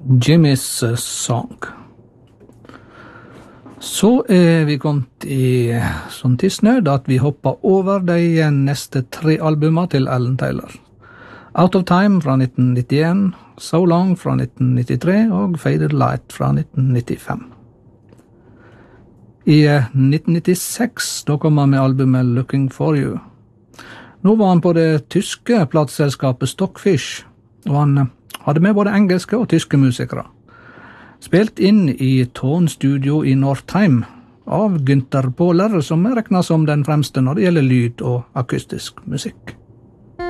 Jimmy's Song. Så vi kommet i sånn tidsnød at vi hopper over de neste 3 albumene til Alan Taylor. Out of Time fra 1991, So Long fra 1993 og Faded Light fra 1995. I 1996 da kom han med albumet Looking For You. Nå var han på det tyske plateselskapet Stockfish, og han hadde med både engelske og tyske musikere. Spilt inn i Tone Studio i Northeim av Günther Pohler, som regnes som den fremste når det gjelder lyd og akustisk musikk.